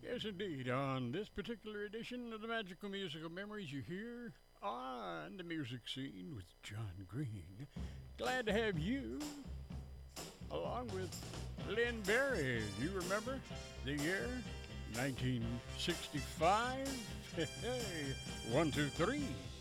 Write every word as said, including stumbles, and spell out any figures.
Yes, indeed. On this particular edition of the Magical Musical Memories, you hear on the music scene with John Green. Glad to have you along with Lynn Berry. You remember the year nineteen sixty-five? Hey, one, two, three.